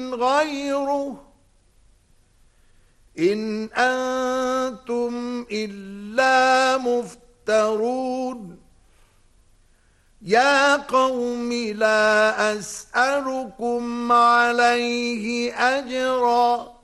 غيره إن أنتم إلا مفترون يا قوم لا أسألكم عليه أجرا